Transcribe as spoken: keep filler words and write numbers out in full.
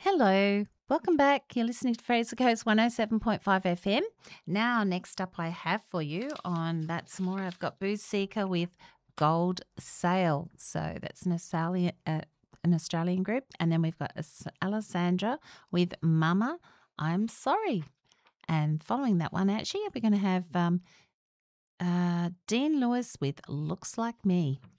Hello, welcome back. You're listening to Fraser Coast one oh seven point five F M. Now, next up, I have for you on That's More, I've got Booze Seeker with Gold Sail. So that's an Australian, uh, an Australian group. And then we've got As- Alessandra with Mama, I'm Sorry. And following that one, actually, we're going to have um, uh, Dean Lewis with Looks Like Me.